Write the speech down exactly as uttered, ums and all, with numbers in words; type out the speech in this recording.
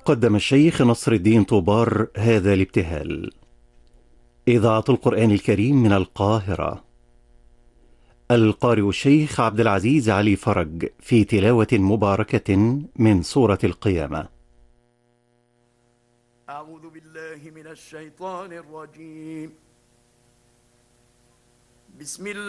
قدم الشيخ نصر الدين طوبار هذا الابتهال. إذاعة القرآن الكريم من القاهرة. القارئ الشيخ عبد العزيز علي فرج في تلاوة مباركة من سورة القيامة. أعوذ بالله من الشيطان الرجيم. بسم الله